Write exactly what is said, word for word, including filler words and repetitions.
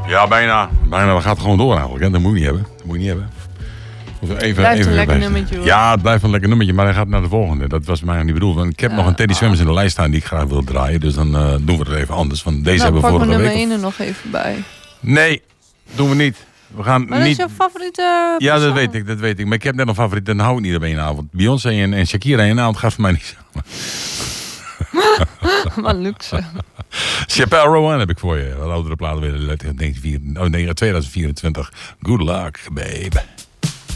Ja, bijna. Bijna. We gaan het gewoon door eigenlijk. Hè? Dat moet je niet hebben. Dat moet je niet hebben. Even, blijft even een lekker wijzen. nummertje hoor. Ja, het blijft een lekker nummertje, maar hij gaat naar de volgende. Dat was mij nog niet bedoeld. Want ik heb Ja, nog een Teddy ah. Swimmers in de lijst staan die ik graag wil draaien. Dus dan uh, doen we het even anders. Want deze nou, hebben we pak vorige nummer week. één er nog even bij. Nee, doen we niet. We gaan Maar niet... dat is jouw favoriete Ja, dat persoon. weet ik, dat weet ik. Maar ik heb net een favoriet, dan hou ik niet op één avond. Beyoncé en, en Shakira in één avond gaat voor mij niet samen. Wat luxe. Chappelle Rowan heb ik voor je. Wat oudere platen weer. tweeduizend vierentwintig. Good luck, babe.